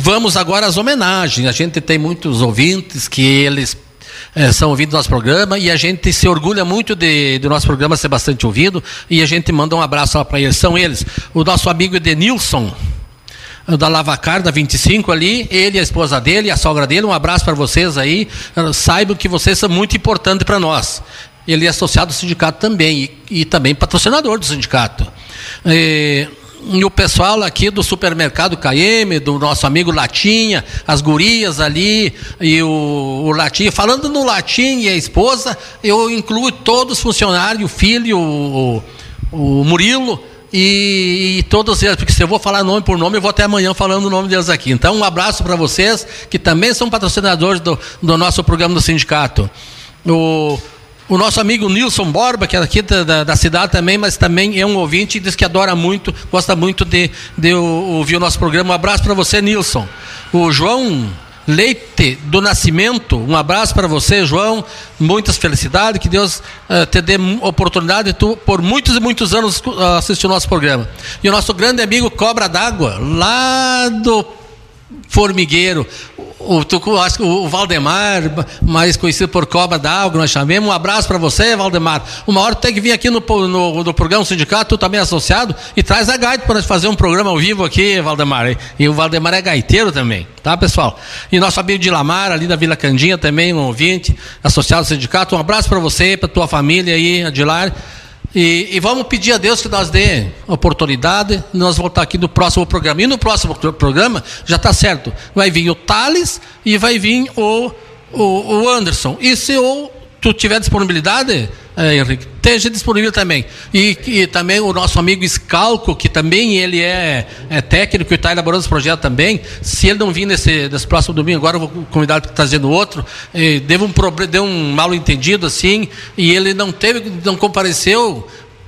vamos agora às homenagens. A gente tem muitos ouvintes que eles são ouvidos do nosso programa, e a gente se orgulha muito do nosso programa ser bastante ouvido, e a gente manda um abraço lá para eles. São eles, o nosso amigo Edenilson, da Lavacar, da 25 ali, ele, a esposa dele, a sogra dele. Um abraço para vocês aí. Saibam que vocês são muito importantes para nós. Ele é associado ao sindicato também, e também patrocinador do sindicato. E o pessoal aqui do supermercado KM, do nosso amigo Latinha, as gurias ali, e o Latinha. Falando no Latinha e a esposa, eu incluo todos os funcionários, o filho, o Murilo, e todos eles, porque se eu vou falar nome por nome, eu vou até amanhã falando o nome deles aqui. Então, um abraço para vocês, que também são patrocinadores do nosso programa do sindicato. O nosso amigo Nilson Borba, que é aqui da cidade também, mas também é um ouvinte e diz que adora muito, gosta muito de ouvir o nosso programa. Um abraço para você, Nilson. O João Leite do Nascimento, um abraço para você, João, muitas felicidades, que Deus te dê oportunidade de tu, por muitos e muitos anos, assistir o nosso programa. E o nosso grande amigo Cobra d'Água, lá do Formigueiro, o Valdemar, mais conhecido por Cobra d'Água, nós chamamos. Um abraço para você, Valdemar. Uma hora tu tem que vir aqui no programa sindicato, tu também é associado, e traz a gaita para nós fazer um programa ao vivo aqui, Valdemar. E o Valdemar é gaiteiro também, tá, pessoal? E nosso amigo de Lamar, ali da Vila Candinha, também um ouvinte, associado ao sindicato. Um abraço para você, para tua família aí, Adilar. E vamos pedir a Deus que nos dê oportunidade de nós voltar aqui no próximo programa. E no próximo programa, já está certo, vai vir o Thales e vai vir o Anderson. E se tu tiver disponibilidade, Henrique, esteja disponível também. E também o nosso amigo Scalco, que também ele é técnico e está elaborando esse projeto também. Se ele não vir nesse próximo domingo, agora eu vou convidar ele para trazer no outro. Deu um mal entendido assim, e ele não compareceu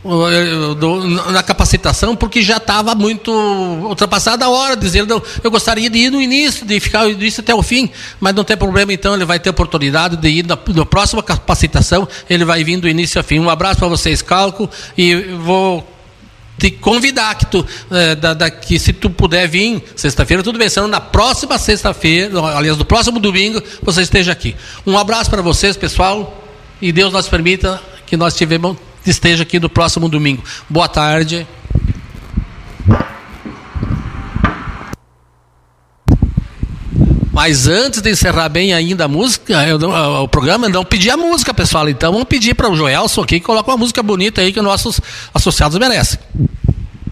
na capacitação, porque já estava muito ultrapassada a hora, dizendo, eu gostaria de ir no início, de ficar no início até o fim, mas não tem problema. Então ele vai ter oportunidade de ir na próxima capacitação, ele vai vir do início ao fim. Um abraço para vocês, Calco, e vou te convidar que se tu puder vir sexta-feira, tudo bem, senão na próxima sexta-feira, aliás, no próximo domingo, você esteja aqui. Um abraço para vocês, pessoal, e Deus nos permita que nós esteja aqui no próximo domingo. Boa tarde. Mas antes de encerrar bem ainda a música, o programa, não pedi a música, pessoal. Então vamos pedir para o Joelson aqui que coloque uma música bonita aí que nossos associados merecem.